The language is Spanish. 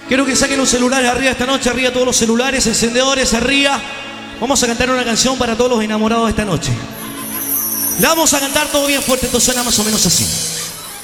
Quiero que saquen los celulares arriba esta noche, arriba todos los celulares, encendedores, arriba. Vamos a cantar una canción para todos los enamorados de esta noche. La vamos a cantar todo bien fuerte, esto suena más o menos así.